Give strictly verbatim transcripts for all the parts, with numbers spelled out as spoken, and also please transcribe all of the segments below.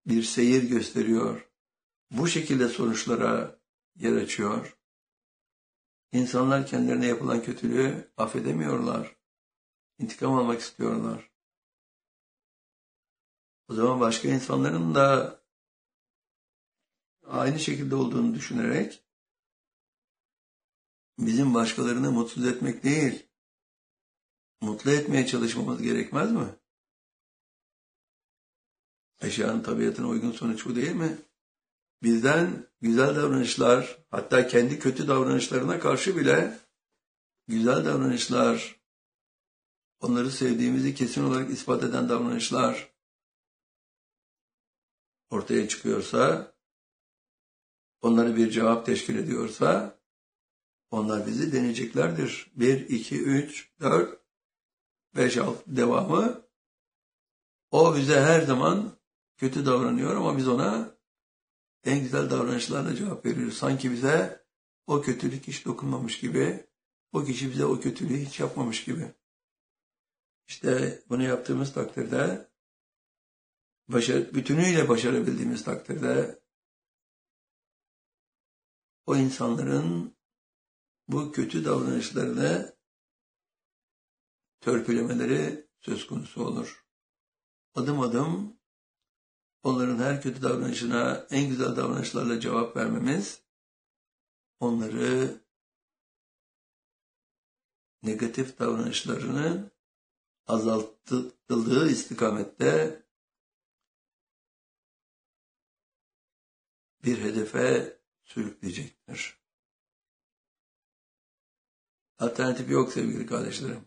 bir seyir gösteriyor. Bu şekilde sonuçlara yer açıyor. İnsanlar kendilerine yapılan kötülüğü affedemiyorlar. İntikam almak istiyorlar. O zaman başka insanların da aynı şekilde olduğunu düşünerek bizim başkalarını mutsuz etmek değil, mutlu etmeye çalışmamız gerekmez mi? Eşyanın tabiatına uygun sonuç bu değil mi? Bizden güzel davranışlar, hatta kendi kötü davranışlarına karşı bile güzel davranışlar, onları sevdiğimizi kesin olarak ispat eden davranışlar ortaya çıkıyorsa, onları bir cevap teşkil ediyorsa, onlar bizi deneyeceklerdir. Bir, iki, üç, dört, beş, altı devamı. O bize her zaman kötü davranıyor ama biz ona en güzel davranışlarla cevap veriyoruz. Sanki bize o kötülük hiç dokunmamış gibi, o kişi bize o kötülüğü hiç yapmamış gibi. İşte bunu yaptığımız takdirde, başarı, bütünüyle başarabildiğimiz takdirde, o insanların bu kötü davranışlarını törpülemeleri söz konusu olur. Adım adım onların her kötü davranışına en güzel davranışlarla cevap vermemiz, onları negatif davranışlarını azaltıldığı istikamette bir hedefe sürükleyecektir. Alternatif yok sevgili kardeşlerim.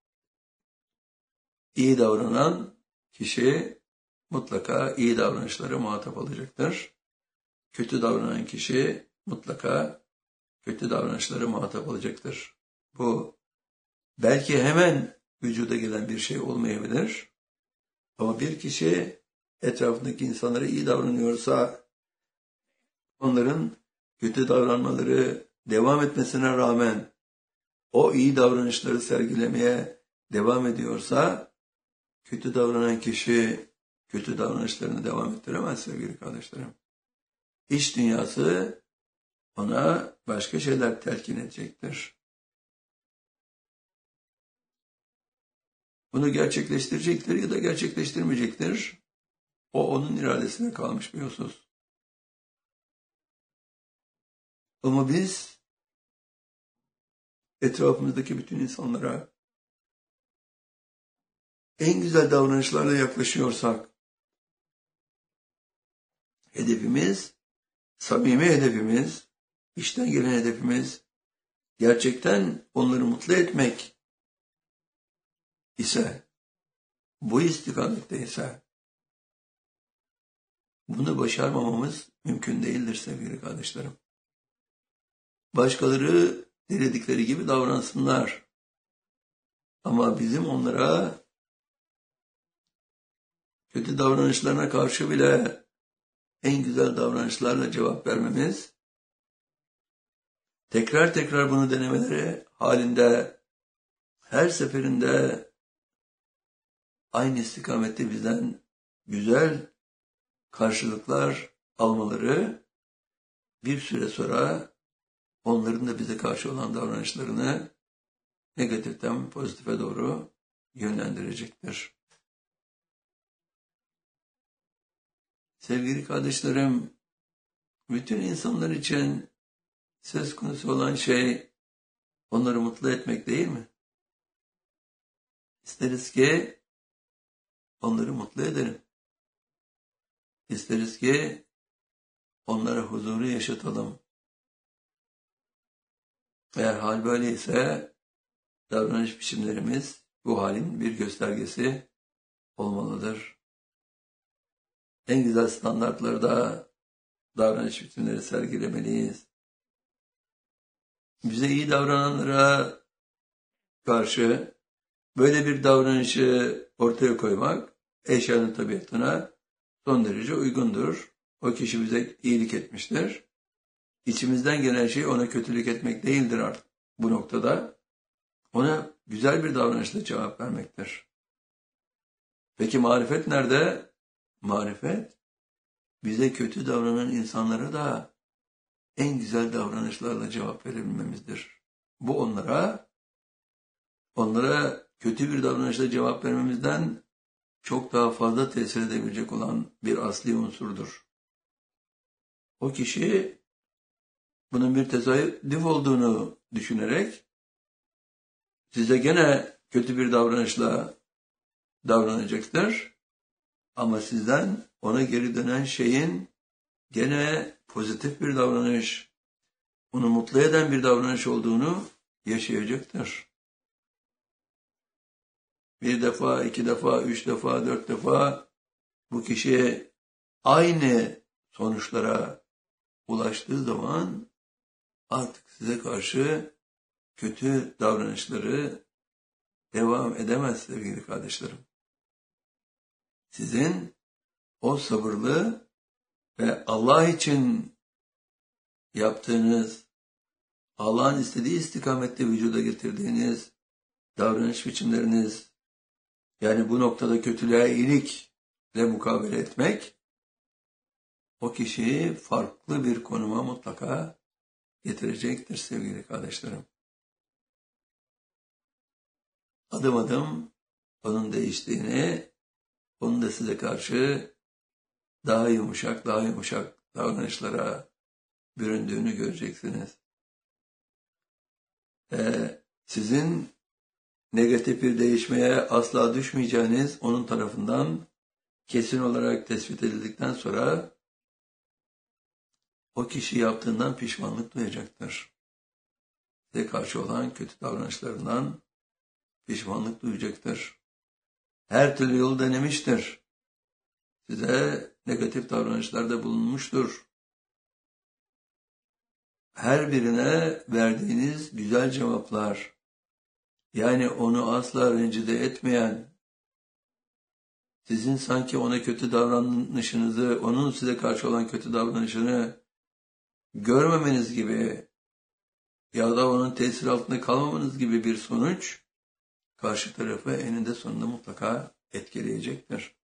İyi davranan kişi mutlaka iyi davranışlara muhatap olacaktır. Kötü davranan kişi mutlaka kötü davranışlara muhatap olacaktır. Bu belki hemen vücuda gelen bir şey olmayabilir. Ama bir kişi etrafındaki insanlara iyi davranıyorsa, onların kötü davranmaları devam etmesine rağmen o iyi davranışları sergilemeye devam ediyorsa, kötü davranan kişi kötü davranışlarını devam ettiremez sevgili kardeşlerim. İç dünyası ona başka şeyler telkin edecektir. Bunu gerçekleştirecektir ya da gerçekleştirmeyecektir. O onun iradesine kalmış bir husus. Ama biz etrafımızdaki bütün insanlara en güzel davranışlarla yaklaşıyorsak, hedefimiz, samimi hedefimiz, içten gelen hedefimiz, gerçekten onları mutlu etmek ise, bu istikamette ise, bunu başarmamamız mümkün değildir sevgili kardeşlerim. Başkaları diledikleri gibi davransınlar. Ama bizim onlara kötü davranışlarına karşı bile en güzel davranışlarla cevap vermemiz, tekrar tekrar bunu denemeleri halinde her seferinde aynı istikamette bizden güzel karşılıklar almaları bir süre sonra onların da bize karşı olan davranışlarını negatiften pozitife doğru yönlendirecektir. Sevgili kardeşlerim, bütün insanlar için söz konusu olan şey onları mutlu etmek değil mi? İsteriz ki onları mutlu edelim. İsteriz ki onlara huzuru yaşatalım. Eğer hal böyleyse davranış biçimlerimiz bu halin bir göstergesi olmalıdır. En güzel standartlarda davranış biçimleri sergilemeliyiz. Bize iyi davrananlara karşı böyle bir davranışı ortaya koymak eşyanın tabiatına son derece uygundur. O kişi bize iyilik etmiştir. İçimizden gelen şey ona kötülük etmek değildir artık bu noktada. Ona güzel bir davranışla cevap vermektir. Peki marifet nerede? Marifet bize kötü davranan insanlara da en güzel davranışlarla cevap verebilmemizdir. Bu onlara, onlara kötü bir davranışla cevap vermemizden çok daha fazla tesir edebilecek olan bir asli unsurdur. O kişi bunun bir tesadüf olduğunu düşünerek size gene kötü bir davranışla davranacaktır. Ama sizden ona geri dönen şeyin gene pozitif bir davranış, onu mutlu eden bir davranış olduğunu yaşayacaktır. Bir defa, iki defa, üç defa, dört defa bu kişiye aynı sonuçlara ulaştığı zaman artık size karşı kötü davranışları devam edemez sevgili kardeşlerim. Sizin o sabırlı ve Allah için yaptığınız, Allah'ın istediği istikamette vücuda getirdiğiniz davranış biçimleriniz, yani bu noktada kötülüğe iyilikle mukabele etmek, o kişiyi farklı bir konuma mutlaka getirecektir sevgili kardeşlerim. Adım adım onun değiştiğini, onun da size karşı daha yumuşak, daha yumuşak davranışlara büründüğünü göreceksiniz. Ee, sizin negatif bir değişmeye asla düşmeyeceğiniz onun tarafından kesin olarak tespit edildikten sonra o kişi yaptığından pişmanlık duyacaktır. Size karşı olan kötü davranışlarından pişmanlık duyacaktır. Her türlü yolu denemiştir. Size negatif davranışlarda bulunmuştur. Her birine verdiğiniz güzel cevaplar, yani onu asla rencide etmeyen, sizin sanki ona kötü davranışınızı, onun size karşı olan kötü davranışını görmemeniz gibi ya da onun tesiri altında kalmamanız gibi bir sonuç karşı tarafı eninde sonunda mutlaka etkileyecektir.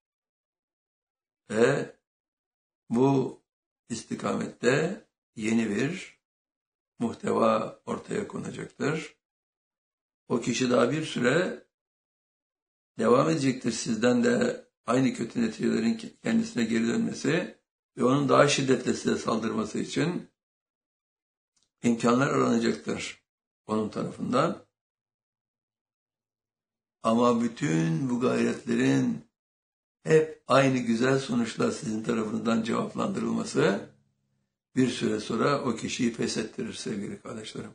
Ve bu istikamette yeni bir muhteva ortaya konacaktır. O kişi daha bir süre devam edecektir sizden de aynı kötü neticelerin kendisine geri dönmesi ve onun daha şiddetle size saldırması için imkanlar aranacaktır onun tarafından. Ama bütün bu gayretlerin hep aynı güzel sonuçlar sizin tarafından cevaplandırılması bir süre sonra o kişiyi pes ettirir sevgili kardeşlerim.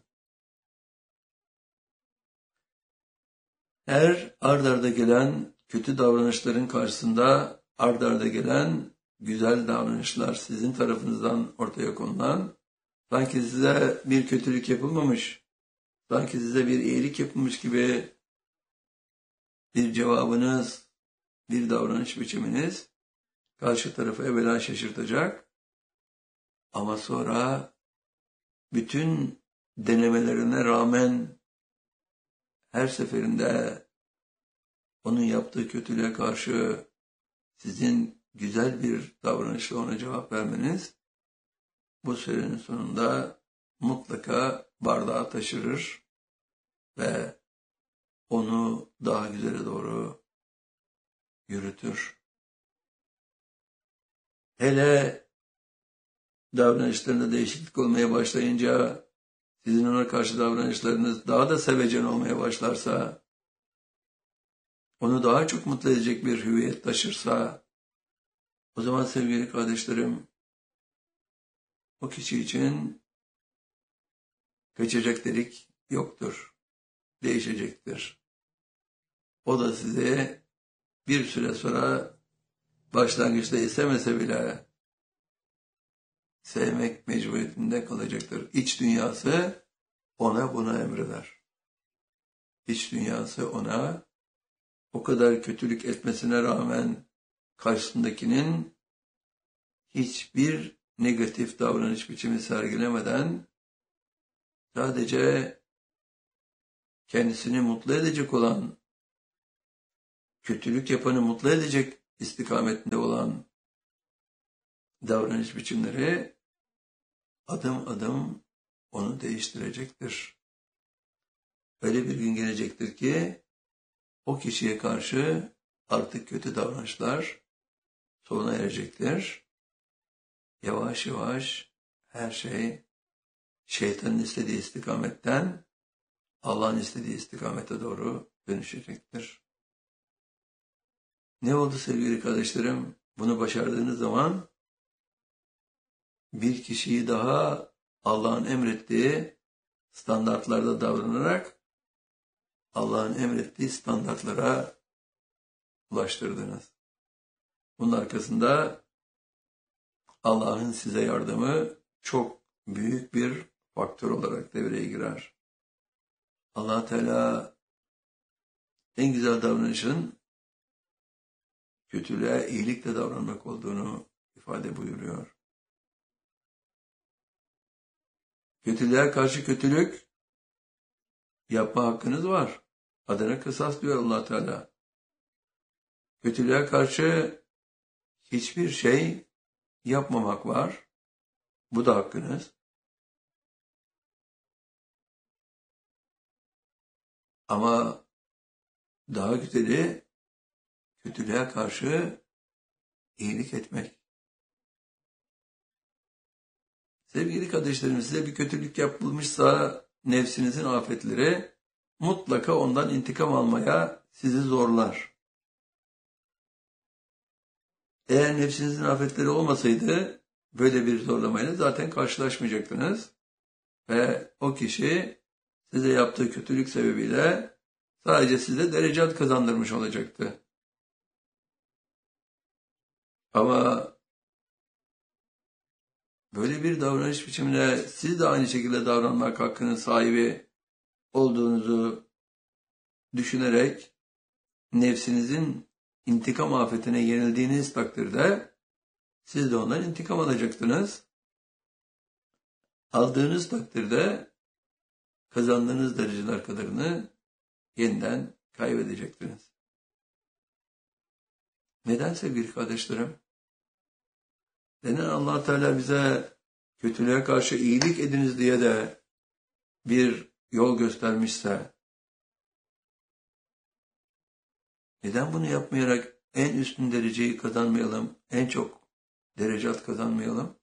Her ard arda gelen kötü davranışların karşısında ard arda gelen güzel davranışlar sizin tarafınızdan ortaya konulan, sanki size bir kötülük yapılmamış, sanki size bir iyilik yapılmış gibi bir cevabınız, bir davranış biçiminiz karşı tarafı evvela şaşırtacak ama sonra bütün denemelerine rağmen her seferinde onun yaptığı kötülüğe karşı sizin güzel bir davranışla ona cevap vermeniz bu sürenin sonunda mutlaka bardağı taşırır ve onu daha güzele doğru yürütür. Hele davranışlarında değişiklik olmaya başlayınca sizin ona karşı davranışlarınız daha da sevecen olmaya başlarsa, onu daha çok mutlu edecek bir hüviyet taşırsa, o zaman sevgili kardeşlerim, o kişi için kaçacak delik yoktur, değişecektir. O da sizi bir süre sonra başlangıçta istemese bile sevmek mecburiyetinde kalacaktır. İç dünyası ona bunu emreder. İç dünyası ona o kadar kötülük etmesine rağmen karşısındakinin hiçbir negatif davranış biçimi sergilemeden sadece kendisini mutlu edecek olan, kötülük yapanı mutlu edecek istikametinde olan davranış biçimleri adım adım onu değiştirecektir. Öyle bir gün gelecektir ki o kişiye karşı artık kötü davranışlar sona erecektir. Yavaş yavaş her şey şeytanın istediği istikametten Allah'ın istediği istikamete doğru dönüşecektir. Ne oldu sevgili kardeşlerim? Bunu başardığınız zaman bir kişiyi daha Allah'ın emrettiği standartlarda davranarak Allah'ın emrettiği standartlara ulaştırdınız. Bunun arkasında Allah'ın size yardımı çok büyük bir faktör olarak devreye girer. Allah Teala en güzel davranışın kötülüğe iyilikle davranmak olduğunu ifade buyuruyor. Kötülüğe karşı kötülük yapma hakkınız var. Adına kısas diyor Allah Teala. Kötülüğe karşı hiçbir şey yapmamak var. Bu da hakkınız. Ama daha güzeli kötülüğe karşı iyilik etmek. Sevgili kardeşlerim, size bir kötülük yapılmışsa nefsinizin afetleri mutlaka ondan intikam almaya sizi zorlar. Eğer nefsinizin afetleri olmasaydı böyle bir zorlamayla zaten karşılaşmayacaktınız. Ve o kişi size yaptığı kötülük sebebiyle sadece size derecat kazandırmış olacaktı. Ama böyle bir davranış biçimine siz de aynı şekilde davranmak hakkının sahibi olduğunuzu düşünerek nefsinizin intikam afetine yenildiğiniz takdirde siz de ondan intikam alacaktınız. Aldığınız takdirde kazandığınız dereceler kadarını yeniden kaybedecektiniz. Neden sevgili kardeşlerim? Neden Allah Teala bize kötülüğe karşı iyilik ediniz diye de bir yol göstermişse, neden bunu yapmayarak en üstün dereceyi kazanmayalım, en çok derecat kazanmayalım?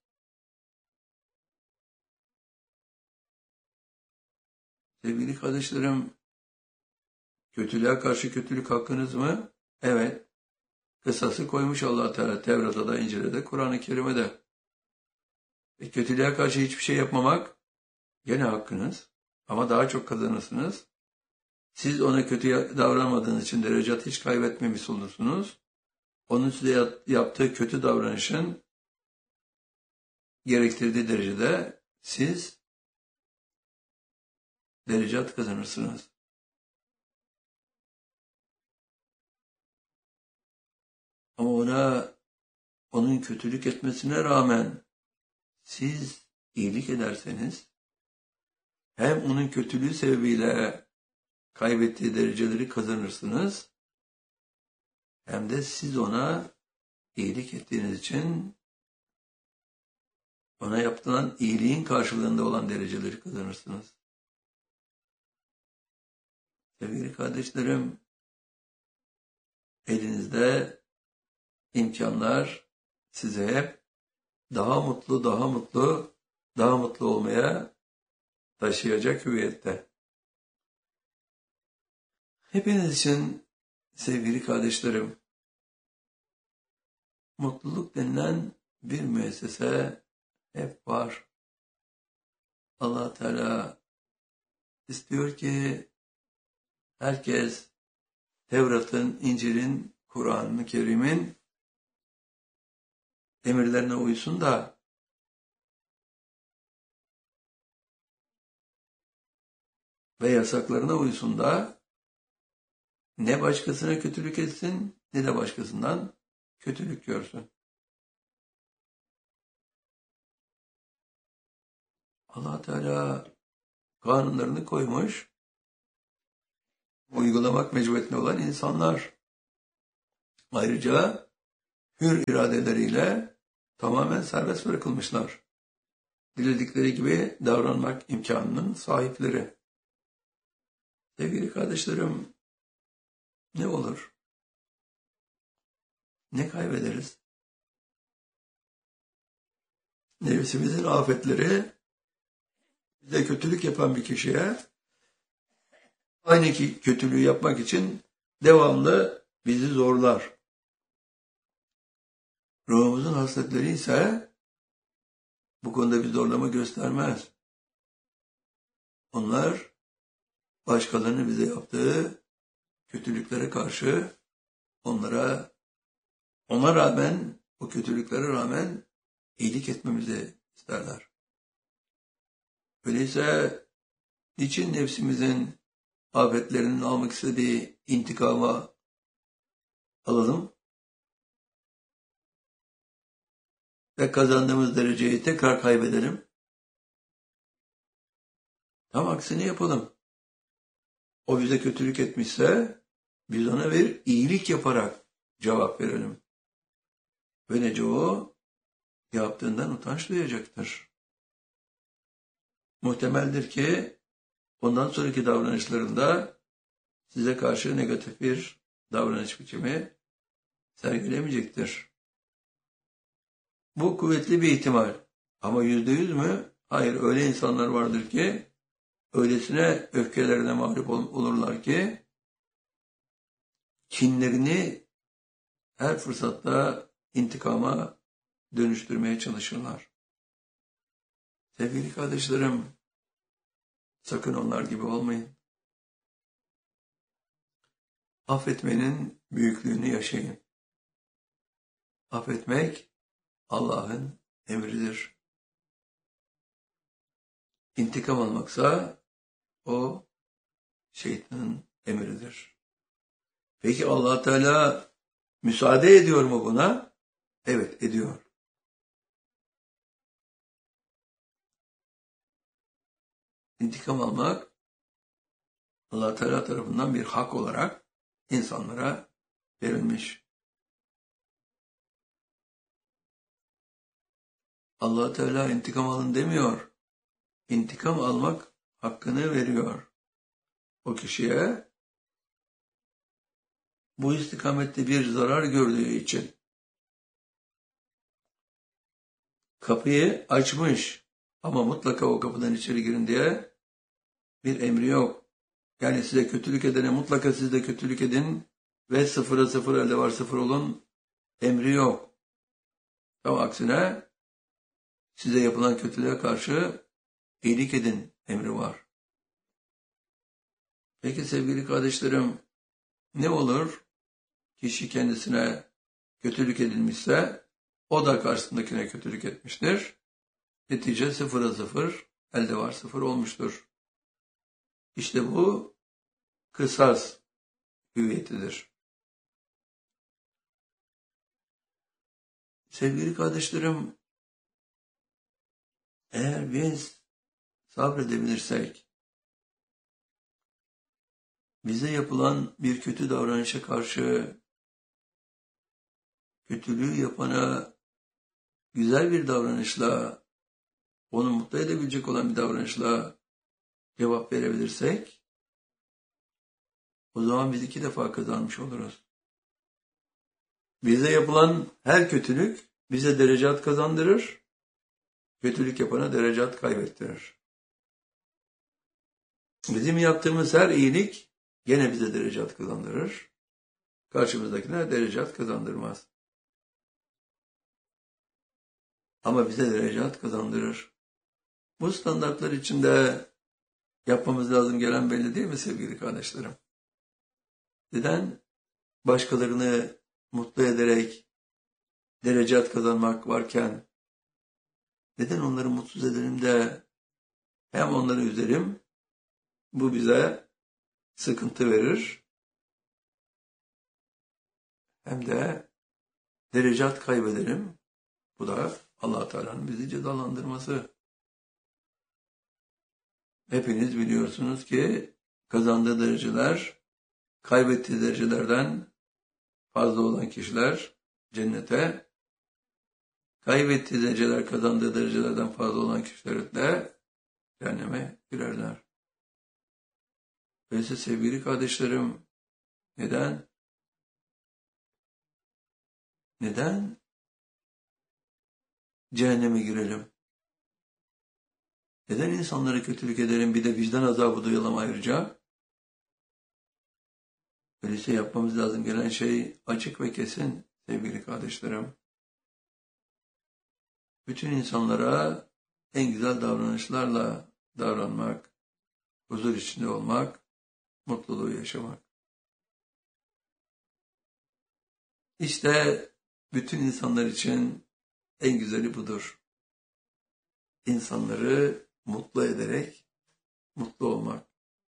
Sevgili kardeşlerim, kötülüğe karşı kötülük hakkınız mı? Evet. Kısası koymuş Allah Teala Tevrat'ta da, İncil'de de, Kur'an-ı Kerim'de. Ve kötülüğe karşı hiçbir şey yapmamak gene hakkınız. Ama daha çok kazanırsınız. Siz ona kötü davranmadığınız için derecat hiç kaybetmemiş olursunuz. Onun size yaptığı kötü davranışın gerektirdiği derecede siz derecat kazanırsınız. Ama ona, onun kötülük etmesine rağmen siz iyilik ederseniz, hem onun kötülüğü sebebiyle kaybettiği dereceleri kazanırsınız, hem de siz ona iyilik ettiğiniz için ona yapılan iyiliğin karşılığında olan dereceleri kazanırsınız. Sevgili kardeşlerim, elinizde imkanlar size hep daha mutlu, daha mutlu, daha mutlu olmaya taşıyacak hüviyette. Hepiniz için sevgili kardeşlerim, mutluluk denilen bir müessese hep var. Allah Teala istiyor ki herkes Tevrat'ın, İncil'in, Kur'an-ı Kerim'in emirlerine uysun da ve yasaklarına uysun da ne başkasına kötülük etsin ne de başkasından kötülük görsün. Allah Teala kanunlarını koymuş, uygulamak mecburiyetinde olan insanlar. Ayrıca hür iradeleriyle tamamen serbest bırakılmışlar. Diledikleri gibi davranmak imkanının sahipleri. Sevgili kardeşlerim, ne olur? Ne kaybederiz? Nefsimizin afetleri bize kötülük yapan bir kişiye aynı ki kötülüğü yapmak için devamlı bizi zorlar. Ruhumuzun hasletleri ise bu konuda bir zorlama göstermez. Onlar başkalarının bize yaptığı kötülüklere karşı onlara ona rağmen, o kötülüklere rağmen iyilik etmemizi isterler. Öyleyse niçin nefsimizin afetlerinin almak istediği intikama alalım ve kazandığımız dereceyi tekrar kaybedelim? Tam aksini yapalım. O bize kötülük etmişse biz ona bir iyilik yaparak cevap verelim. Böylece o yaptığından utanç duyacaktır. Muhtemeldir ki ondan sonraki davranışlarında size karşı negatif bir davranış biçimi sergilemeyecektir. Bu kuvvetli bir ihtimal. Ama yüzde yüz mü? Hayır, öyle insanlar vardır ki öylesine öfkelerine mağlup olurlar ki kinlerini her fırsatta intikama dönüştürmeye çalışırlar. Sevgili kardeşlerim, sakın onlar gibi olmayın. Affetmenin büyüklüğünü yaşayın. Affetmek Allah'ın emridir. İntikam almaksa o şeytanın emridir. Peki Allah Teala müsaade ediyor mu buna? Evet, ediyor. İntikam almak Allah Teala tarafından bir hak olarak insanlara verilmiş. Allah Teala intikam alın demiyor. İntikam almak hakkını veriyor o kişiye. Bu istikamette bir zarar gördüğü için kapıyı açmış ama mutlaka o kapıdan içeri girin diye bir emri yok. Yani size kötülük edene mutlaka siz de kötülük edin ve sıfıra sıfır elde var sıfır olun emri yok. Ama aksine size yapılan kötülüğe karşı iyilik edin emri var. Peki sevgili kardeşlerim, ne olur? Kişi kendisine kötülük edilmişse o da karşısındakine kötülük etmiştir. Netice sıfıra sıfır, elde var sıfır olmuştur. İşte bu kısas hüviyetidir. Sevgili kardeşlerim, eğer biz sabredebilirsek, bize yapılan bir kötü davranışa karşı kötülüğü yapana güzel bir davranışla, onu mutlu edebilecek olan bir davranışla cevap verebilirsek, o zaman biz iki defa kazanmış oluruz. Bize yapılan her kötülük bize derecat kazandırır, kötülük yapana derecat kaybettirir. Bizim yaptığımız her iyilik gene bize derecat kazandırır, karşımızdakine derecat kazandırmaz. Ama bize derecat kazandırır. Bu standartlar içinde yapmamız lazım gelen belli değil mi sevgili kardeşlerim? Neden başkalarını mutlu ederek derecat kazanmak varken neden onları mutsuz edelim de hem onları üzerim, bu bize sıkıntı verir, hem de derecat kaybederim, bu da Allah Teala'nın bizi cezalandırması. Hepiniz biliyorsunuz ki kazandığı dereceler kaybettiği derecelerden fazla olan kişiler cennete, kaybettiği dereceler kazandığı derecelerden fazla olan kişiler de cehenneme girerler. Öyleyse sevgili kardeşlerim, neden? Neden cehenneme girelim? Neden insanlara kötülük edelim, bir de vicdan azabı duyalım ayrıca? Öyleyse yapmamız lazım gelen şey açık ve kesin sevgili kardeşlerim. Bütün insanlara en güzel davranışlarla davranmak, huzur içinde olmak, mutluluğu yaşamak. İşte bütün insanlar için en güzeli budur. İnsanları mutlu ederek mutlu olmak.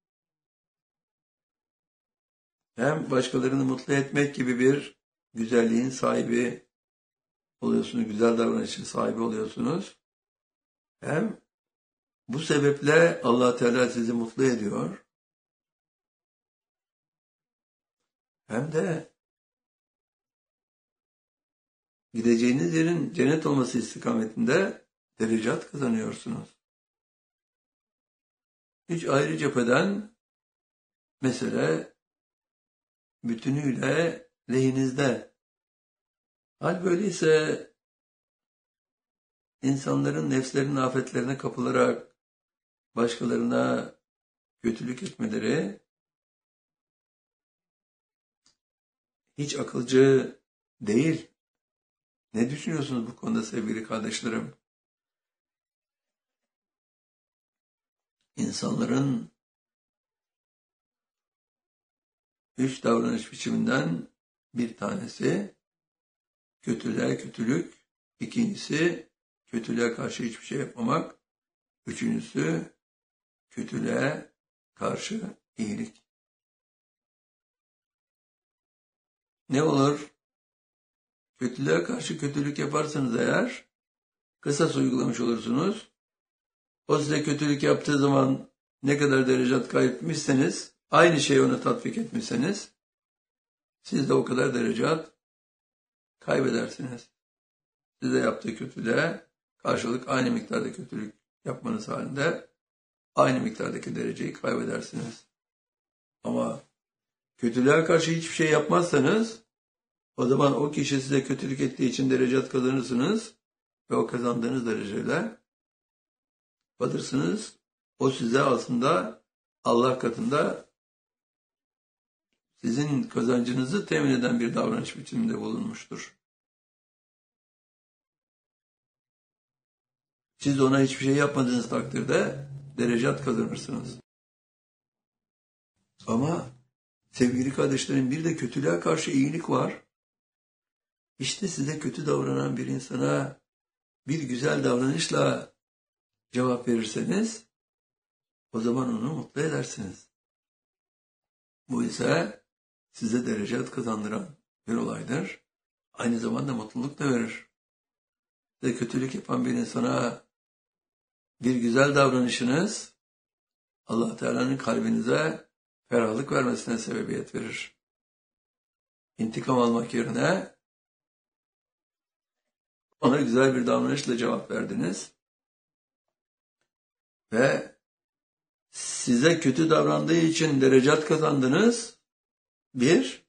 Hem başkalarını mutlu etmek gibi bir güzelliğin sahibi oluyorsunuz, güzel davranışın sahibi oluyorsunuz. Hem bu sebeple Allah Teala sizi mutlu ediyor. Hem de gideceğiniz yerin cennet olması istikametinde derecat kazanıyorsunuz. Üç ayrı cepheden mesele bütünüyle lehinizde. Hal böyleyse insanların nefslerinin afetlerine kapılarak başkalarına kötülük etmeleri hiç akılcı değil. Ne düşünüyorsunuz bu konuda sevgili kardeşlerim? İnsanların üç davranış biçiminden bir tanesi kötülüğe kötülük, ikincisi kötülüğe karşı hiçbir şey yapmamak, üçüncüsü kötülüğe karşı iyilik. Ne olur? Kötülüğe karşı kötülük yaparsanız eğer, kısas uygulamış olursunuz. O size kötülük yaptığı zaman ne kadar derecat kaybetmişseniz, aynı şeyi ona tatbik etmişseniz, siz de o kadar derecat kaybedersiniz. Size yaptığı kötülüğe karşılık aynı miktarda kötülük yapmanız halinde aynı miktardaki dereceyi kaybedersiniz. Ama kötülüğe karşı hiçbir şey yapmazsanız o zaman o kişi size kötülük ettiği için derecat kazanırsınız ve o kazandığınız dereceyle batırsınız. O size aslında Allah katında sizin kazancınızı temin eden bir davranış biçiminde bulunmuştur. Siz ona hiçbir şey yapmadığınız takdirde derecat kazanırsınız. Ama sevgili kardeşlerim, bir de kötülüğe karşı iyilik var. İşte size kötü davranan bir insana bir güzel davranışla cevap verirseniz o zaman onu mutlu edersiniz. Bu ise size derecat kazandıran bir olaydır. Aynı zamanda mutluluk da verir. Size kötülük yapan bir insana bir güzel davranışınız Allah Teala'nın kalbinize ferahlık vermesine sebebiyet verir. İntikam almak yerine ona güzel bir davranışla cevap verdiniz ve size kötü davrandığı için derecat kazandınız. Bir,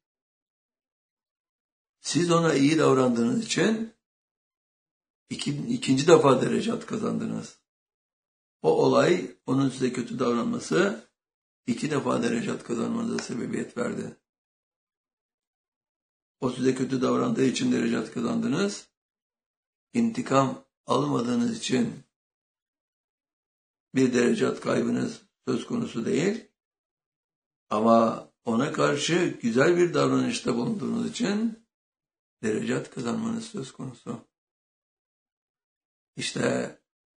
siz ona iyi davrandığınız için iki, ikinci defa derecat kazandınız. O olay, onun size kötü davranması iki defa derecat kazanmanıza sebebiyet verdi. O size kötü davrandığı için derecat kazandınız. İntikam almadığınız için bir derecat kaybınız söz konusu değil. Ama ona karşı güzel bir davranışta bulunduğunuz için derecat kazanmanız söz konusu. İşte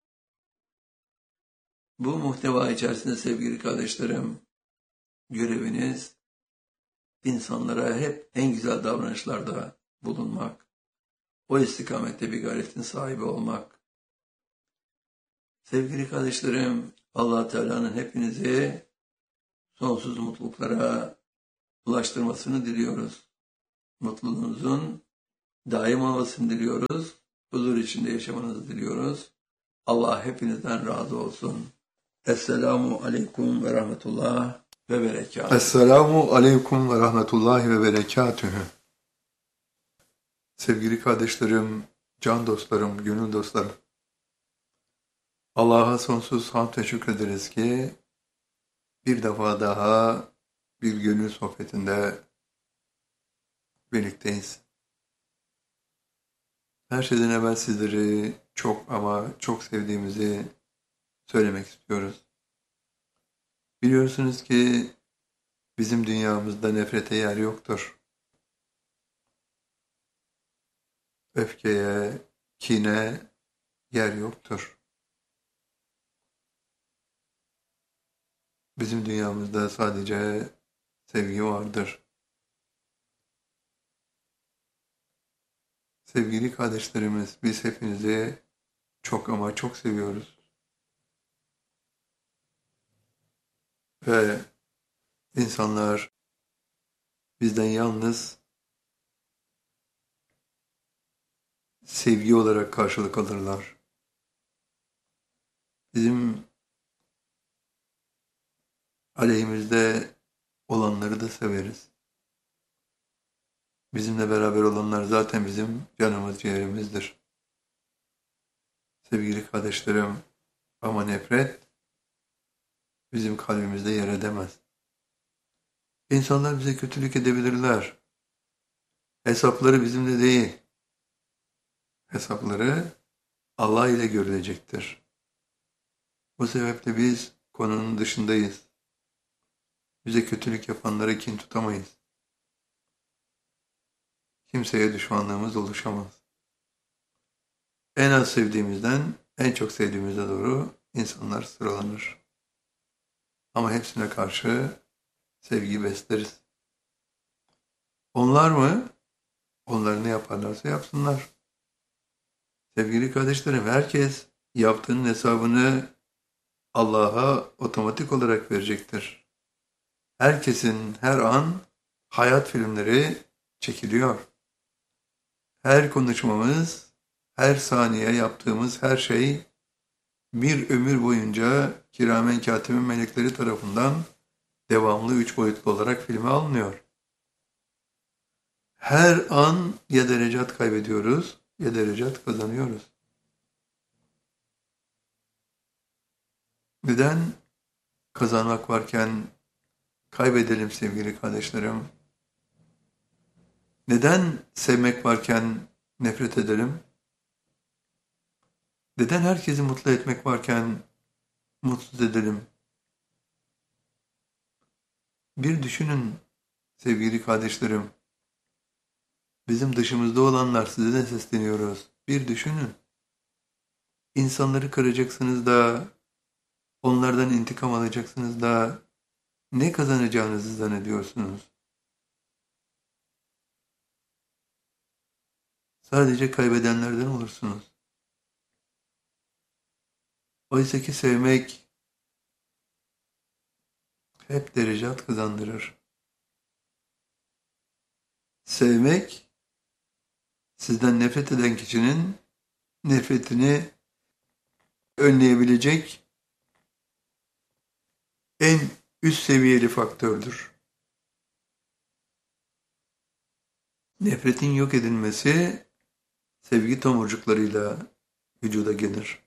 bu muhteva içerisinde sevgili kardeşlerim, göreviniz insanlara hep en güzel davranışlarda bulunmak, o istikamette bir gayretin sahibi olmak. Sevgili kardeşlerim, Allah Teala'nın hepinizi sonsuz mutluluklara ulaştırmasını diliyoruz. Mutluluğunuzun daim olmasını diliyoruz. huzur içinde yaşamanızı diliyoruz. Allah hepinizden razı olsun. Esselamu aleyküm ve rahmetullah ve berekatuhu. Esselamu aleyküm ve rahmetullahi ve berekatühü. Sevgili kardeşlerim, can dostlarım, gönül dostlarım. Allah'a sonsuz hamd ve şükrederiz ki bir defa daha bir gönül sohbetinde birlikteyiz. Her şeyden evvel sizleri çok ama çok sevdiğimizi söylemek istiyoruz. Biliyorsunuz ki bizim dünyamızda nefrete yer yoktur. Öfkeye, kine yer yoktur. Bizim dünyamızda sadece sevgi vardır. Sevgili kardeşlerimiz, biz hepinizi çok ama çok seviyoruz. Ve insanlar bizden yalnız sevgi olarak karşılık alırlar. Bizim aleyhimizde olanları da severiz. Bizimle beraber olanlar zaten bizim canımız ciğerimizdir. Sevgili kardeşlerim, ama nefret bizim kalbimizde yer edemez. İnsanlar bize kötülük edebilirler. Hesapları bizimle değil. Hesapları Allah ile görülecektir. Bu sebeple biz konunun dışındayız. Bize kötülük yapanlara kin tutamayız. Kimseye düşmanlığımız oluşamaz. En az sevdiğimizden en çok sevdiğimize doğru insanlar sıralanır. Ama hepsine karşı sevgi besleriz. Onlar mı? Onlar ne yaparlarsa yapsınlar. Sevgili kardeşlerim, herkes yaptığının hesabını Allah'a otomatik olarak verecektir. Herkesin her an hayat filmleri çekiliyor. Her konuşmamız, her saniye yaptığımız her şey bir ömür boyunca kiramen katimin melekleri tarafından devamlı üç boyutlu olarak filme alınıyor. Her an ya derecat kaybediyoruz ya derecat kazanıyoruz. Neden kazanmak varken kaybedelim sevgili kardeşlerim? Neden sevmek varken nefret edelim? Neden herkesi mutlu etmek varken mutsuz edelim? Bir düşünün sevgili kardeşlerim. Bizim dışımızda olanlar, size de sesleniyoruz. Bir düşünün. İnsanları kıracaksınız da, onlardan intikam alacaksınız da ne kazanacağınızı zannediyorsunuz? Sadece kaybedenlerden olursunuz. Oysa ki sevmek hep derecat kazandırır. Sevmek, sizden nefret eden kişinin nefretini önleyebilecek en üst seviyeli faktördür. Nefretin yok edilmesi sevgi tomurcuklarıyla vücuda gelir.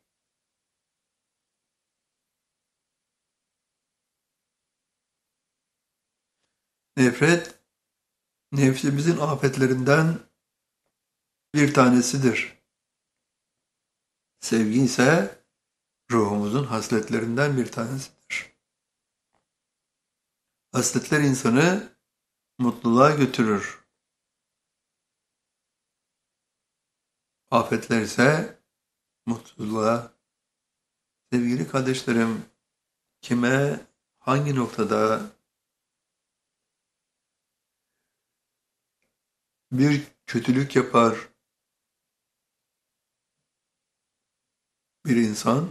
Nefret, nefsimizin afetlerinden bir tanesidir. Sevgi ise ruhumuzun hasletlerinden bir tanesidir. Hasletler insanı mutluluğa götürür. Afetler ise mutsuzluğa. Sevgili kardeşlerim, kime, hangi noktada bir kötülük yapar bir insan,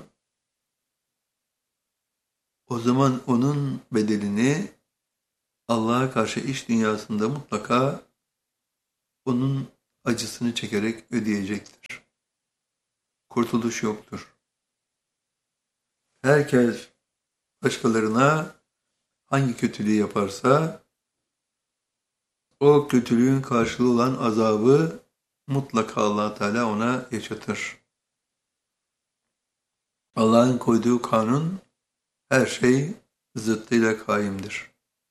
o zaman onun bedelini Allah'a karşı iş dünyasında mutlaka onun acısını çekerek ödeyecektir. kurtuluş yoktur. Herkes başkalarına hangi kötülüğü yaparsa o kötülüğün karşılığı olan azabı mutlaka Allah Teala ona yaşatır. Allah'ın koyduğu kanun her şey zıttıyla kaimdir.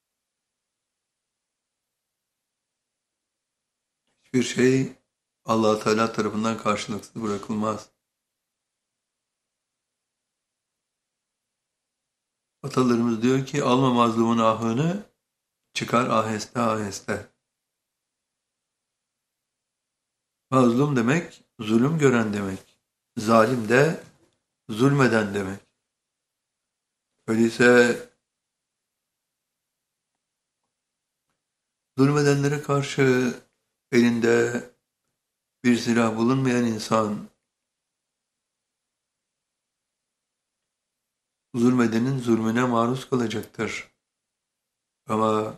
Hiçbir şey Allah Teala tarafından karşılıksız bırakılmaz. Atalarımız diyor ki alma mazlumun ahını, çıkar aheste aheste. Mazlum demek zulüm gören demek. Zalim de zulmeden demek. Öyleyse zulmedenlere karşı elinde bir silah bulunmayan insan zulmedenin zulmüne maruz kalacaktır. Ama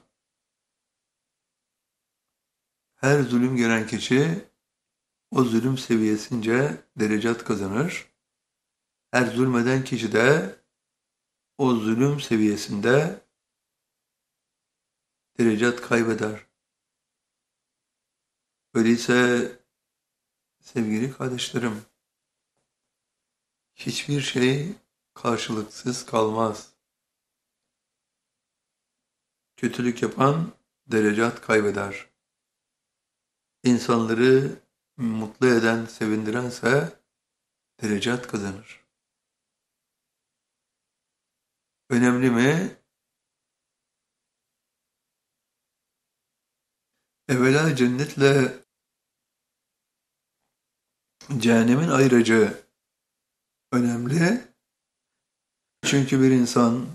her zulüm gören kişi o zulüm seviyesince derecat kazanır. Her zulmeden kişi de o zulüm seviyesinde derecat kaybeder. Öyleyse sevgili kardeşlerim, hiçbir şey karşılıksız kalmaz. Kötülük yapan derecat kaybeder. İnsanları mutlu eden, sevindirense derecat kazanır. Önemli mi? Evvela cennetle cehennemin ayrıcı önemli. Çünkü bir insan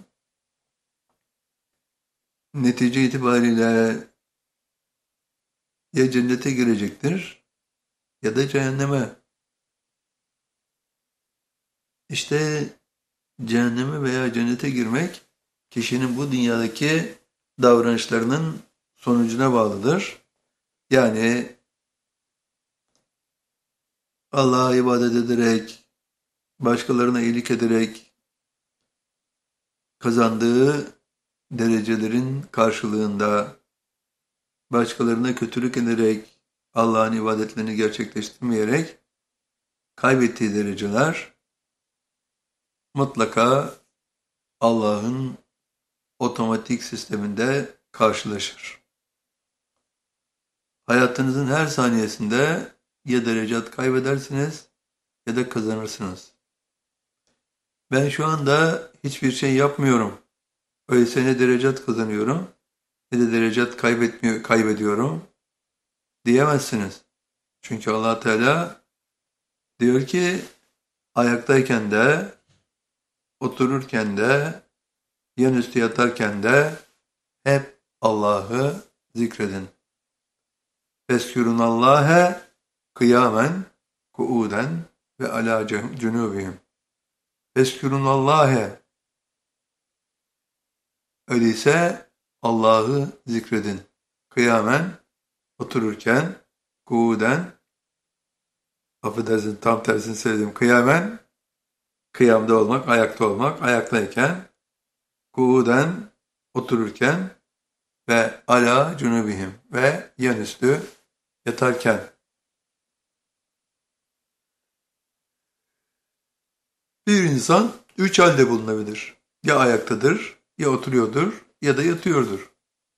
netice itibariyle ya cennete girecektir ya da cehenneme. İşte cehenneme veya cennete girmek kişinin bu dünyadaki davranışlarının sonucuna bağlıdır. Yani Allah'a ibadet ederek, başkalarına iyilik ederek kazandığı derecelerin karşılığında başkalarına kötülük ederek, Allah'ın ibadetlerini gerçekleştirmeyerek kaybettiği dereceler mutlaka Allah'ın otomatik sisteminde karşılaşır. Hayatınızın her saniyesinde ya derecat kaybedersiniz ya da kazanırsınız. Ben şu anda hiçbir şey yapmıyorum. Öyleyse ne derecat kazanıyorum ne de derecat kaybetmiyor, kaybediyorum diyemezsiniz. Çünkü Allah Teala diyor ki ayaktayken de, otururken de, yanüstü yatarken de hep Allah'ı zikredin. Feskürünallâhe kıyamen, kuuden ve alâ cunûbihim. Feskürünallâhe. Öyleyse Allah'ı zikredin. Kıyamen, otururken, kuuden, affedersin tam tersini söyledim. Kıyamen, kıyamda olmak, ayakta olmak, ayaktayken, kuuden, otururken ve ala cunubihim ve yanüstü yatarken. Bir insan üç halde bulunabilir. Ya ayaktadır, ya oturuyordur, ya da yatıyordur.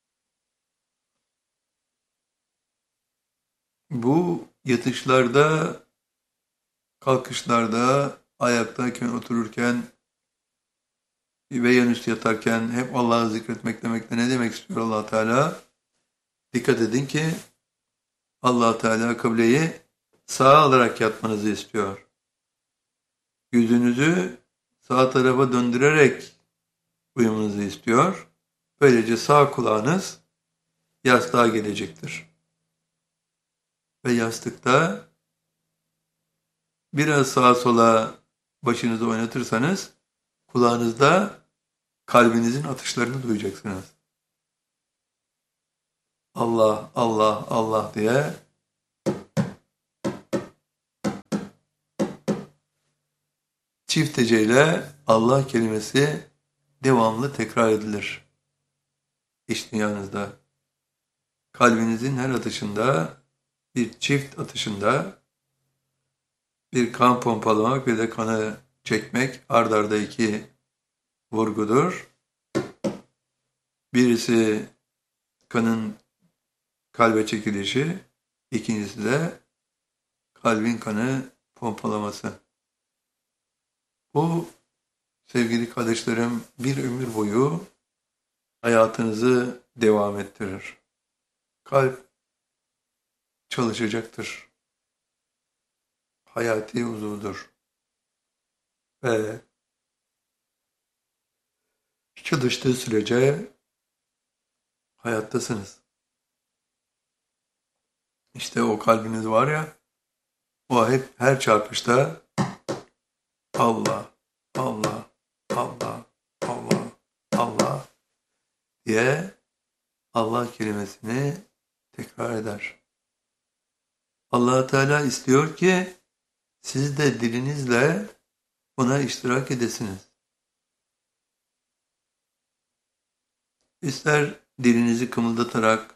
Bu yatışlarda, kalkışlarda, ayaktayken, otururken ve yanüstü yatarken hep Allah'ı zikretmek demekte ne demek istiyor Allah Teala? Dikkat edin ki Allah Teala kıbleyi sağa alarak yatmanızı istiyor. Yüzünüzü sağ tarafa döndürerek uyumanızı istiyor. Böylece sağ kulağınız yastığa gelecektir. Ve yastıkta biraz sağa sola başınızı oynatırsanız kulağınızda kalbinizin atışlarını duyacaksınız. Allah, Allah, Allah diye çift heceyle Allah kelimesi devamlı tekrar edilir. İç dünyanızda. Kalbinizin her atışında, bir çift atışında bir kan pompalamak ve de kanı çekmek ard arda iki vurgudur. Birisi kanın kalbe çekilişi, ikincisi de kalbin kanı pompalaması. Bu sevgili kardeşlerim bir ömür boyu hayatınızı devam ettirir. Kalp çalışacaktır. Hayati uzuvdur. Ve çalıştığı sürece hayattasınız. İşte o kalbiniz var ya, o hep her çarpışta Allah, Allah, Allah, Allah, Allah diye Allah kelimesini tekrar eder. Allah Teala istiyor ki siz de dilinizle ona iştirak edesiniz. İster dilinizi kımıldatarak,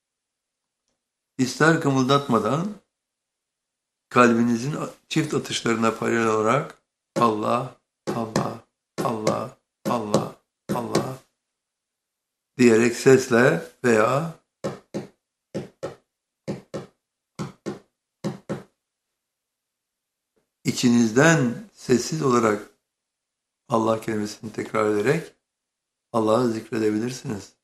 ister kımıldatmadan kalbinizin çift atışlarına paralel olarak Allah, Allah, Allah, Allah, Allah diyerek sesle veya içinizden sessiz olarak Allah kelimesini tekrar ederek Allah'ı zikredebilirsiniz.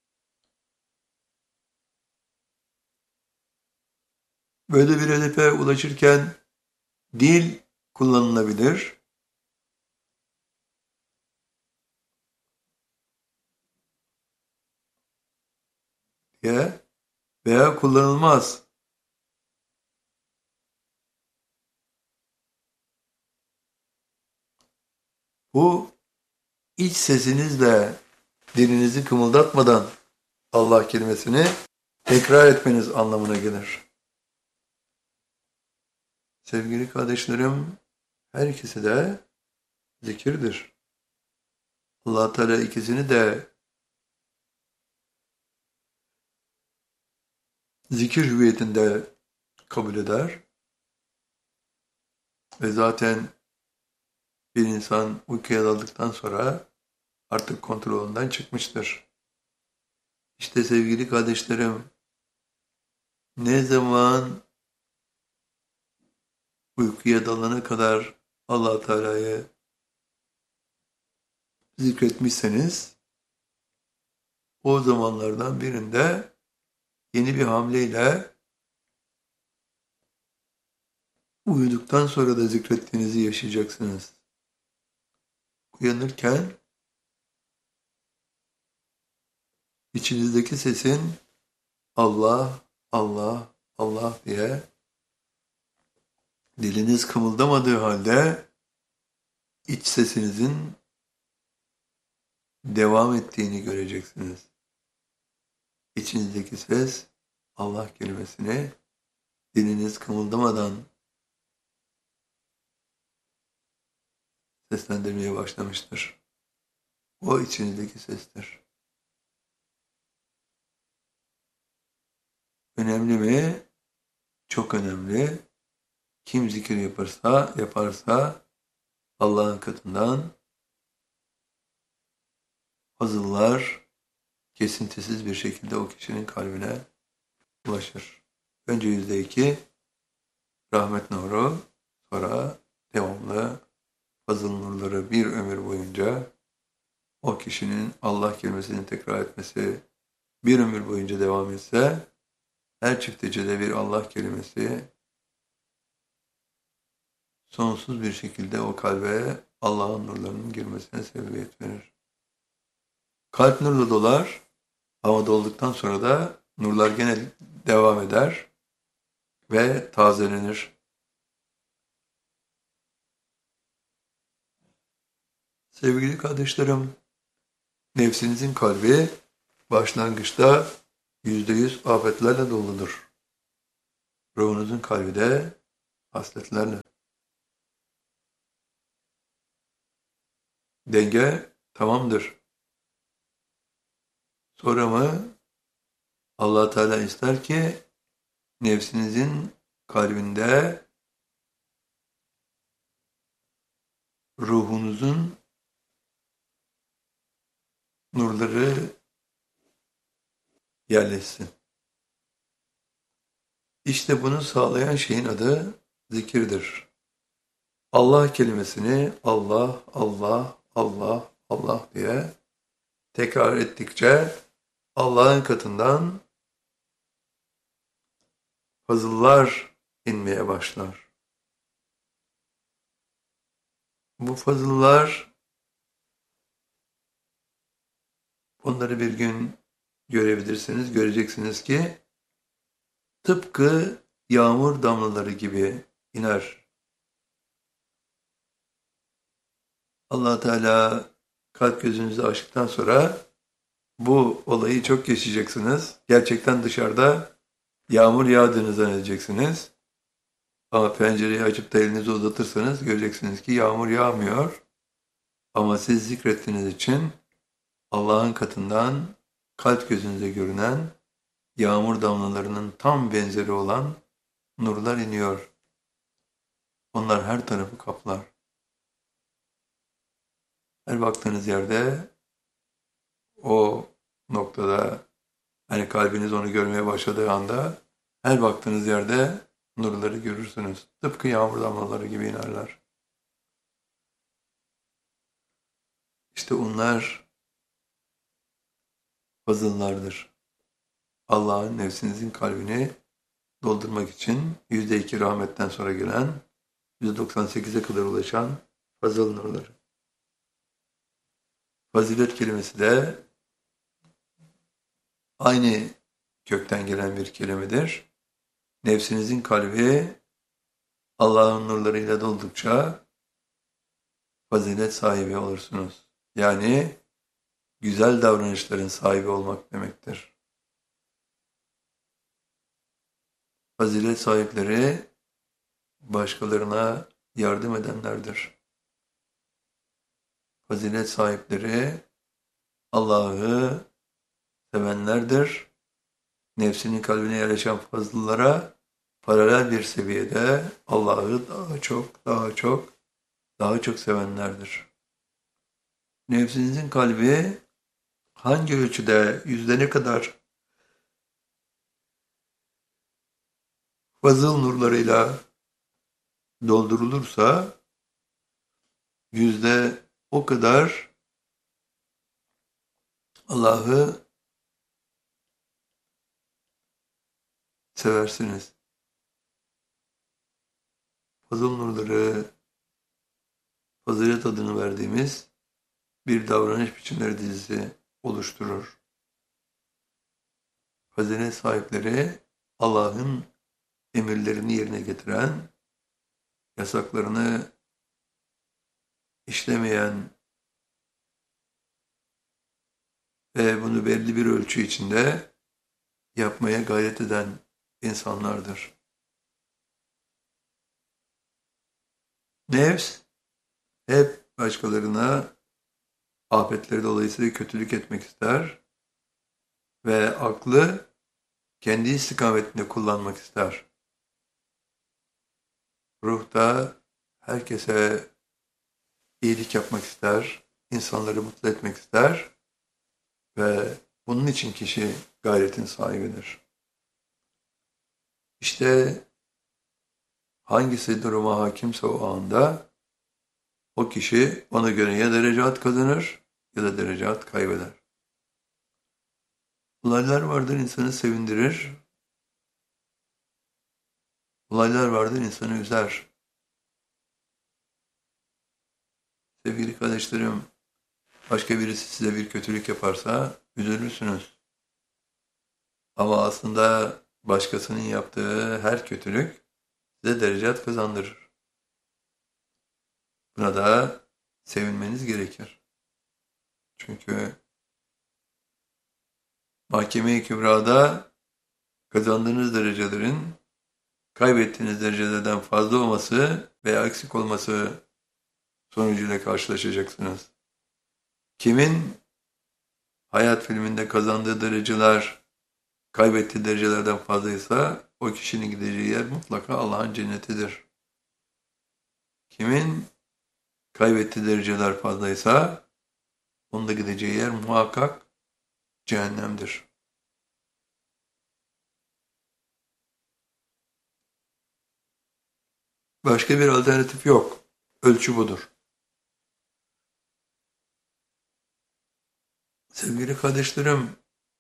Böyle bir hedefe ulaşırken dil kullanılabilir. Diye veya kullanılmaz. Bu iç sesinizle dilinizi kımıldatmadan Allah kelimesini tekrar etmeniz anlamına gelir. Sevgili kardeşlerim, her ikisi de zikirdir. Allah Teala ikisini de zikir hüviyetinde kabul eder. Ve zaten bir insan uykuya daldıktan sonra artık kontrolünden çıkmıştır. İşte sevgili kardeşlerim, ne zaman uykuya dalana kadar Allah Teala'yı zikretmişseniz, o zamanlardan birinde yeni bir hamleyle uyuduktan sonra da zikrettiğinizi yaşayacaksınız. Uyanırken içinizdeki sesin Allah, Allah, Allah diye diliniz kımıldamadığı halde iç sesinizin devam ettiğini göreceksiniz. İçinizdeki ses Allah kelimesini diliniz kımıldamadan seslendirmeye başlamıştır. O içinizdeki sestir. Önemli mi? Çok önemli. Kim zikir yaparsa, yaparsa Allah'ın katından fazıllar kesintisiz bir şekilde o kişinin kalbine ulaşır. Önce yüzde iki rahmet nuru, sonra devamlı fazıl nurları bir ömür boyunca o kişinin Allah kelimesini tekrar etmesi bir ömür boyunca devam etse, her çift hecede bir Allah kelimesi sonsuz bir şekilde o kalbe Allah'ın nurlarının girmesine sebebiyet verir. Kalp nurla dolar ama dolduktan sonra da nurlar gene devam eder ve tazelenir. Sevgili kardeşlerim, nefsinizin kalbi başlangıçta yüzde yüz afetlerle doludur. Ruhunuzun kalbi de hasletlerle. denge tamamdır. Sonra mı Allah Teala ister ki nefsinizin kalbinde ruhunuzun nurları yerleşsin. İşte bunu sağlayan şeyin adı zikirdir. Allah kelimesini Allah, Allah, Allah, Allah diye tekrar ettikçe Allah'ın katından fazıllar inmeye başlar. Bu fazıllar, onları bir gün görebilirsiniz, göreceksiniz ki tıpkı yağmur damlaları gibi iner. Allah Teala kalp gözünüzü açtıktan sonra bu olayı çok yaşayacaksınız. Gerçekten dışarıda yağmur yağdığını zannedeceksiniz. Ama pencereyi açıp da elinizi uzatırsanız göreceksiniz ki yağmur yağmıyor. Ama siz zikrettiğiniz için Allah'ın katından kalp gözünüze görünen yağmur damlalarının tam benzeri olan nurlar iniyor. Onlar her tarafı kaplar. Her baktığınız yerde o noktada, hani kalbiniz onu görmeye başladığı anda her baktığınız yerde nurları görürsünüz. Tıpkı yağmur damlaları gibi inerler. İşte onlar fazıllardır. Allah'ın nefsinizin kalbini doldurmak için yüzde iki rahmetten sonra gelen, yüzde doksan sekize kadar ulaşan fazıl nurları. Fazilet kelimesi de aynı kökten gelen bir kelimedir. Nefsinizin kalbi Allah'ın nurlarıyla doldukça fazilet sahibi olursunuz. Yani güzel davranışların sahibi olmak demektir. Fazilet sahipleri başkalarına yardım edenlerdir. Fazilet sahipleri Allah'ı sevenlerdir. Nefsinin kalbine yerleşen fazıllara paralel bir seviyede Allah'ı daha çok, daha çok, daha çok sevenlerdir. Nefsinizin kalbi hangi ölçüde, yüzde ne kadar fazıl nurlarıyla doldurulursa yüzde o kadar Allah'ı seversiniz. Fazıl nurları, fazilet adını verdiğimiz bir davranış biçimleri dizisi oluşturur. Fazilet sahipleri Allah'ın emirlerini yerine getiren, yasaklarını işlemeyen ve bunu belli bir ölçü içinde yapmaya gayret eden insanlardır. Nefs hep başkalarına afetleri dolayısıyla kötülük etmek ister ve aklı kendi istikametinde kullanmak ister. Ruh da herkese iyilik yapmak ister, insanları mutlu etmek ister ve bunun için kişi gayretin sahibidir. İşte hangisi duruma hakimse o anda o kişi ona göre ya derecat kazanır ya da derecat kaybeder. Olaylar vardır insanı sevindirir, olaylar vardır insanı üzer. Sevgili kardeşlerim, başka birisi size bir kötülük yaparsa üzülürsünüz. Ama aslında başkasının yaptığı her kötülük size derecat kazandırır. Buna da sevinmeniz gerekir. Çünkü Mahkeme-i Kübra'da kazandığınız derecelerin kaybettiğiniz derecelerden fazla olması veya eksik olması sonucuyla karşılaşacaksınız. Kimin hayat filminde kazandığı dereceler kaybettiği derecelerden fazlaysa o kişinin gideceği yer mutlaka Allah'ın cennetidir. Kimin kaybettiği dereceler fazlaysa onun da gideceği yer muhakkak cehennemdir. Başka bir alternatif yok. Ölçü budur. Sevgili kardeşlerim,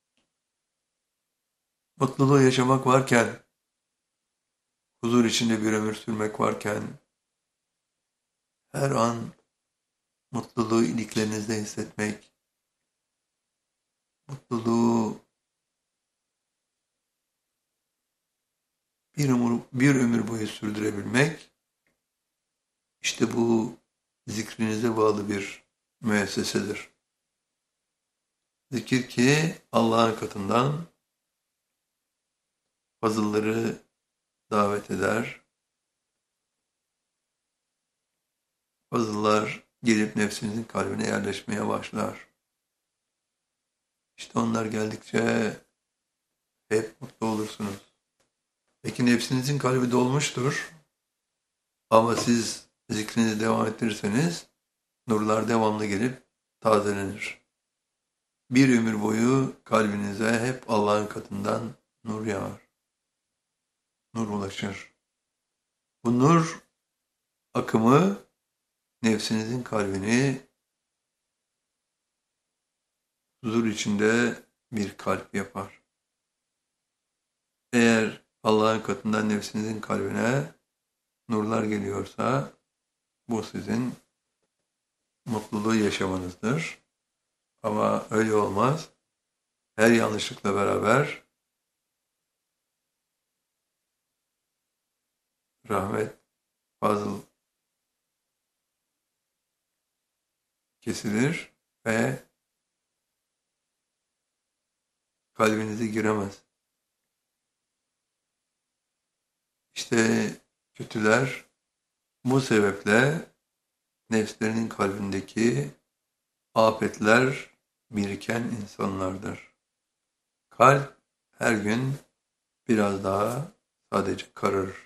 mutluluğu yaşamak varken, huzur içinde bir ömür sürmek varken, her an mutluluğu iliklerinizde hissetmek, mutluluğu bir ömür, bir ömür boyu sürdürebilmek, işte bu zikrinize bağlı bir müessesedir. Zikir ki Allah'ın katından fazılları davet eder. Fazıllar gelip nefsinizin kalbine yerleşmeye başlar. İşte onlar geldikçe hep mutlu olursunuz. Peki nefsinizin kalbi dolmuştur ama siz zikrinizi devam ettirirseniz nurlar devamlı gelip tazelenir. Bir ömür boyu kalbinize hep Allah'ın katından nur yağar. Nur ulaşır. Bu nur akımı nefsinizin kalbini huzur içinde bir kalp yapar. Eğer Allah'ın katından nefsinizin kalbine nurlar geliyorsa bu sizin mutluluğu yaşamanızdır. Ama öyle olmaz. Her yanlışlıkla beraber rahmet, fazıl kesilir ve kalbinize giremez. İşte kötüler bu sebeple nefslerinin kalbindeki afetler biriken insanlardır. Kalp her gün biraz daha sadece kararır.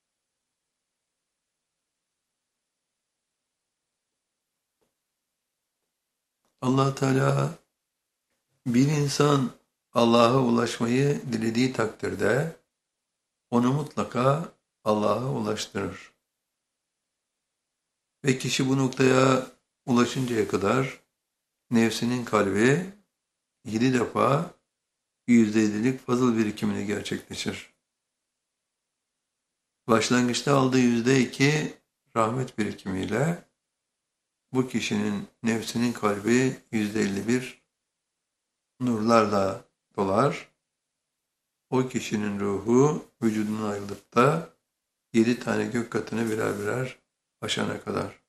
Allah Teala bir insan Allah'a ulaşmayı dilediği takdirde onu mutlaka Allah'a ulaştırır. Ve kişi bu noktaya ulaşıncaya kadar nefsinin kalbi yedi defa yüzde yedilik fazıl birikimini gerçekleşir. Başlangıçta aldığı yüzde iki rahmet birikimiyle bu kişinin nefsinin kalbi yüzde elli bir nurlarla dolar. O kişinin ruhu vücudundan ayrılıp da yedi tane gök katını birer birer aşana kadar.